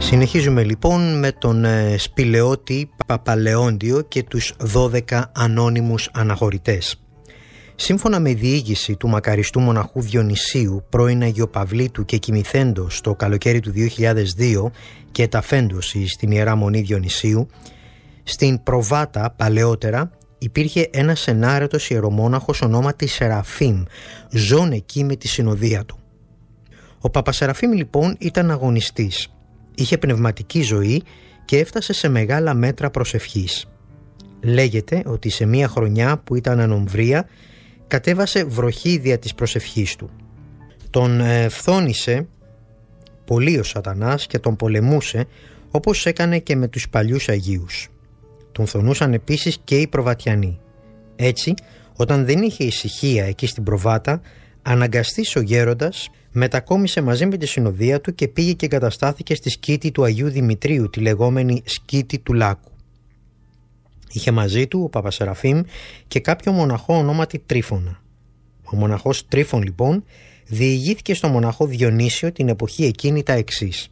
Συνεχίζουμε λοιπόν με τον σπηλαιώτη Παπαλεόντιο και τους 12 ανώνυμους αναχωρητές. Σύμφωνα με διήγηση του μακαριστού μοναχού Διονυσίου, πρώην Αγιοπαυλίτου και κοιμηθέντος το καλοκαίρι του 2002 και ταφέντος στην Ιερά Μονή Διονυσίου, στην Προβάτα παλαιότερα υπήρχε ένας ενάρετος ιερομόναχος ονόματι Σεραφείμ, ζών εκεί με τη συνοδεία του. Ο Παπασεραφείμ λοιπόν ήταν αγωνιστής. Είχε πνευματική ζωή και έφτασε σε μεγάλα μέτρα προσευχής. Λέγεται ότι σε μία χρονιά που ήταν ανομβρία κατέβασε βροχή δια της προσευχής του. Τον φθόνησε πολύ ο σατανάς και τον πολεμούσε όπως έκανε και με τους παλιούς Αγίους. Τον φθονούσαν επίσης και οι προβατιανοί. Έτσι, όταν δεν είχε ησυχία εκεί στην Προβάτα, αναγκαστής ο γέροντας μετακόμισε μαζί με τη συνοδεία του και πήγε και εγκαταστάθηκε στη σκήτη του Αγίου Δημητρίου, τη λεγόμενη σκήτη του Λάκου. Είχε μαζί του ο Παπασεραφείμ και κάποιο μοναχό ονόματι Τρίφωνα. Ο μοναχός Τρίφων λοιπόν διηγήθηκε στον μοναχό Διονύσιο την εποχή εκείνη τα εξής.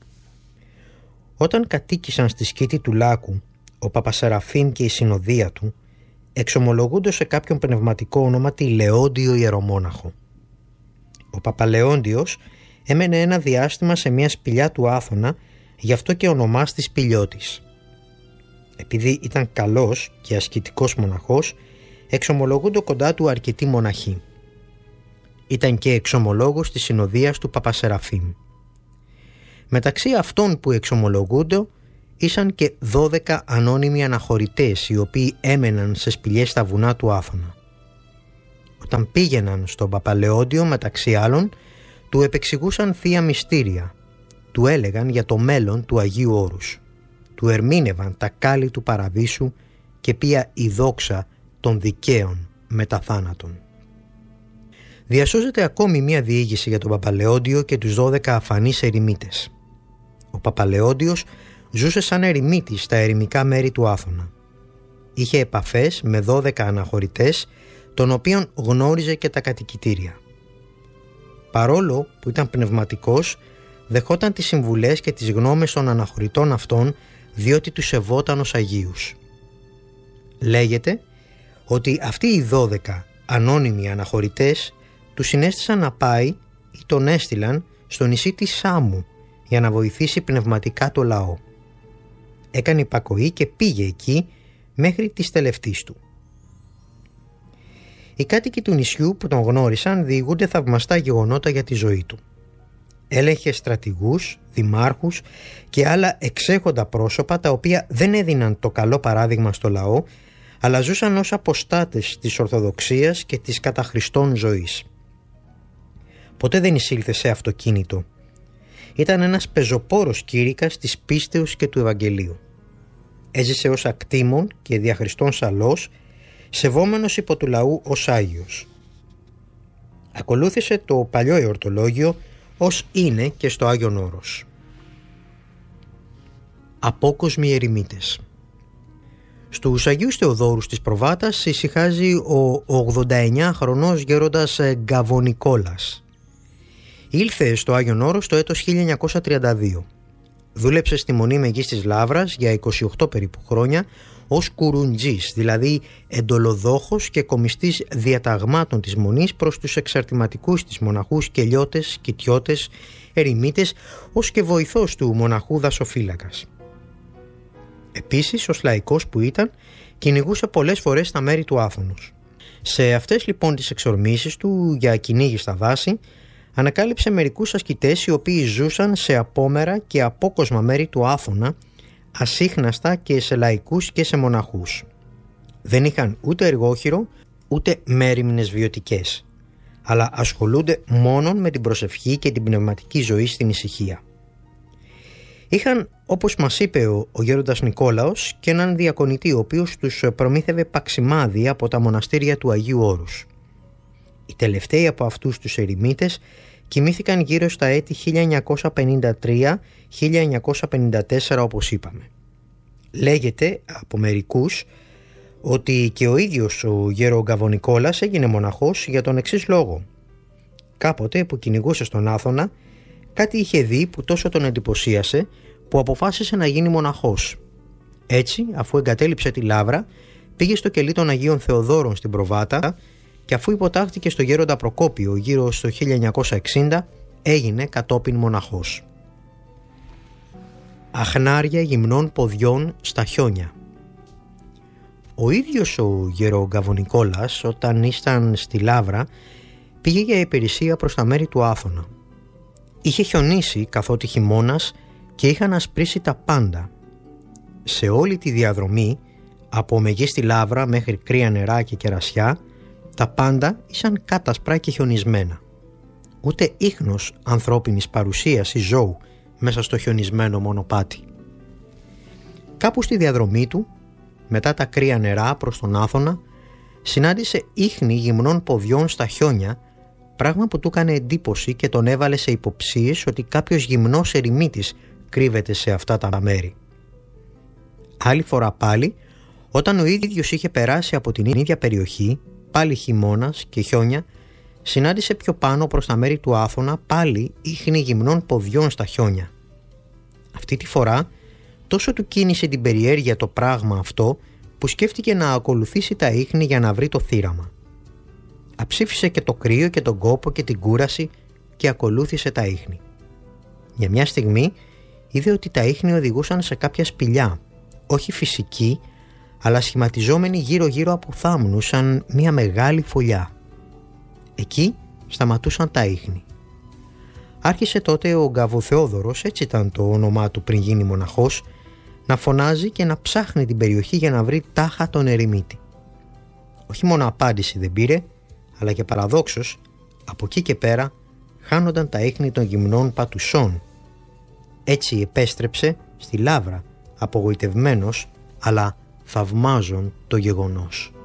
Όταν κατοίκησαν στη σκήτη του Λάκου, ο Παπασεραφείμ και η συνοδεία του εξομολογούνται σε κάποιον πνευματικό ονόματι Λεόντιο ιερομόναχο. Ο Παπαλεόντιος έμενε ένα διάστημα σε μια σπηλιά του Άθωνα, γι' αυτό και ονομάστη Σπηλιώτης. Επειδή ήταν καλός και ασκητικός μοναχός, εξομολογούνται κοντά του αρκετοί μοναχοί. Ήταν και εξομολόγος της συνοδείας του Παπασεραφείμ. Μεταξύ αυτών που εξομολογούνται ήσαν και 12 ανώνυμοι αναχωρητές, οι οποίοι έμεναν σε σπηλιές στα βουνά του Άθωνα. Όταν πήγαιναν στον Παπαλεόντιο, μεταξύ άλλων, του επεξηγούσαν θεία μυστήρια, του έλεγαν για το μέλλον του Αγίου Όρους, του ερμήνευαν τα κάλλη του παραδείσου και ποια η δόξα των δικαίων μετά θάνατον. Διασώζεται ακόμη μία διήγηση για τον Παπαλεόντιο και τους 12 αφανείς ερημίτες. Ο Παπαλεόντιος ζούσε σαν ερημίτης στα ερημικά μέρη του Άθωνα. Είχε επαφές με 12 αναχωρητές, των οποίων γνώριζε και τα κατοικητήρια. Παρόλο που ήταν πνευματικός, δεχόταν τις συμβουλές και τις γνώμες των αναχωρητών αυτών, διότι τους σεβόταν ως Αγίους. Λέγεται ότι αυτοί οι 12 ανώνυμοι αναχωρητές του συνέστησαν να πάει ή τον έστειλαν στο νησί της Σάμου για να βοηθήσει πνευματικά το λαό. Έκανε υπακοή και πήγε εκεί μέχρι τις τελευταίες του. Οι κάτοικοι του νησιού που τον γνώρισαν διηγούνται θαυμαστά γεγονότα για τη ζωή του. Έλεγχε στρατηγούς, δημάρχους και άλλα εξέχοντα πρόσωπα, τα οποία δεν έδιναν το καλό παράδειγμα στο λαό, αλλά ζούσαν ως αποστάτες της Ορθοδοξίας και της κατά Χριστόν ζωής. Ποτέ δεν εισήλθε σε αυτοκίνητο. Ήταν ένας πεζοπόρος κήρυκας της πίστεως και του Ευαγγελίου. Έζησε ως ακτήμων και δια Χριστόν σαλός, σεβόμενος υπό του λαού ως Άγιος. Ακολούθησε το παλιό εορτολόγιο ως είναι και στο Άγιον Όρος. Απόκοσμοι ερημίτες. Στους Αγίους Θεοδόρους της Προβάτας ησυχάζει ο 89χρονος γέροντας Γκαβονικόλας. Ήλθε στο Άγιον Όρος το έτος 1932. Δούλεψε στη Μονή Μεγής της Λαύρας για 28 περίπου χρόνια ως κουρουντζής, δηλαδή εντολοδόχος και κομιστής διαταγμάτων της Μονής προς τους εξαρτηματικούς της μοναχούς, κελιώτες, κιτιώτες, ερημίτες, ως και βοηθός του μοναχού δασοφύλακας. Επίσης, ως λαϊκός που ήταν, κυνηγούσε πολλές φορές στα μέρη του Άθωνος. Σε αυτές λοιπόν τις εξορμήσεις του για κυνήγι στα δάση, ανακάλυψε μερικούς ασκητές οι οποίοι ζούσαν σε απόμερα και απόκοσμα μέρη του Άθωνα, ασύχναστα και σε λαϊκούς και σε μοναχούς. Δεν είχαν ούτε εργόχειρο ούτε μέριμνες βιωτικές, αλλά ασχολούνται μόνον με την προσευχή και την πνευματική ζωή στην ησυχία. Είχαν, όπως μας είπε ο γέροντας Νικόλαος, και έναν διακονητή ο οποίος τους προμήθευε παξιμάδι από τα μοναστήρια του Αγίου Όρους. Οι τελευταίοι από αυτούς τους ερημίτες κοιμήθηκαν γύρω στα έτη 1953-1954, όπως είπαμε. Λέγεται από μερικούς ότι και ο ίδιος ο γέρο Γκαβονικόλας έγινε μοναχός για τον εξής λόγο. Κάποτε που κυνηγούσε στον Άθωνα, κάτι είχε δει που τόσο τον εντυπωσίασε, που αποφάσισε να γίνει μοναχός. Έτσι, αφού εγκατέλειψε τη Λαύρα, πήγε στο κελί των Αγίων Θεοδόρων στην Προβάτα και αφού υποτάχθηκε στο γέροντα Προκόπιο γύρω στο 1960, έγινε κατόπιν μοναχός. Αχνάρια γυμνών ποδιών στα χιόνια. Ο ίδιος ο γερογκαβονικόλας, όταν ήσταν στη Λαύρα, πήγε για υπηρεσία προς τα μέρη του Άθωνα. Είχε χιονίσει καθότι χειμώνας και είχαν ασπρίσει τα πάντα. Σε όλη τη διαδρομή, από μεγίστη Λαύρα μέχρι κρύα νερά και κερασιά, τα πάντα ήσαν κάτασπρα και χιονισμένα. Ούτε ίχνος ανθρώπινης παρουσίας ή ζώου μέσα στο χιονισμένο μονοπάτι. Κάπου στη διαδρομή του, μετά τα κρύα νερά προς τον Άθωνα, συνάντησε ίχνη γυμνών ποδιών στα χιόνια, πράγμα που του έκανε εντύπωση και τον έβαλε σε υποψίες ότι κάποιος γυμνός ερημίτης κρύβεται σε αυτά τα μέρη. Άλλη φορά πάλι, όταν ο ίδιος είχε περάσει από την ίδια περιοχή, πάλι χειμώνας και χιόνια, συνάντησε πιο πάνω προς τα μέρη του Άθωνα πάλι ίχνη γυμνών ποδιών στα χιόνια. Αυτή τη φορά τόσο του κίνησε την περιέργεια το πράγμα αυτό που σκέφτηκε να ακολουθήσει τα ίχνη για να βρει το θύραμα. Αψήφισε και το κρύο και τον κόπο και την κούραση και ακολούθησε τα ίχνη. Για μια στιγμή είδε ότι τα ίχνη οδηγούσαν σε κάποια σπηλιά, όχι φυσική, αλλά σχηματιζόμενη γύρω-γύρω από θάμνους σαν μια μεγάλη φωλιά. Εκεί σταματούσαν τα ίχνη. Άρχισε τότε ο Γκαβοθεόδωρος, έτσι ήταν το όνομά του πριν γίνει μοναχός, να φωνάζει και να ψάχνει την περιοχή για να βρει τάχα τον ερημίτη. Όχι μόνο απάντηση δεν πήρε, αλλά και παραδόξως, από εκεί και πέρα χάνονταν τα ίχνη των γυμνών πατουσών. Έτσι επέστρεψε στη Λαύρα, απογοητευμένος, αλλά θαυμάζον το γεγονός.